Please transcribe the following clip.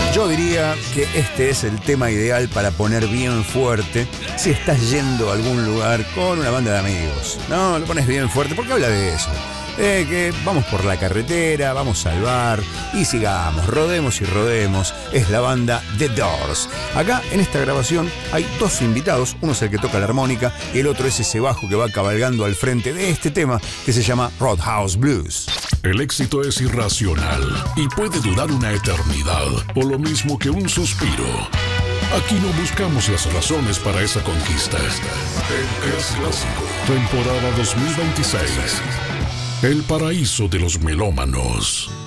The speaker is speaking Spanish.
Yo diría que este es el tema ideal para poner bien fuerte si estás yendo a algún lugar con una banda de amigos. No, lo pones bien fuerte porque habla de eso. Que vamos por la carretera, vamos al bar y sigamos, rodemos y rodemos. Es la banda The Doors. Acá en esta grabación hay dos invitados, uno es el que toca la armónica y el otro es ese bajo que va cabalgando al frente de este tema que se llama Roadhouse Blues. El éxito es irracional y puede durar una eternidad, o lo mismo que un suspiro. Aquí no buscamos las razones para esa conquista. El Clásico, temporada 2026. El paraíso de los melómanos.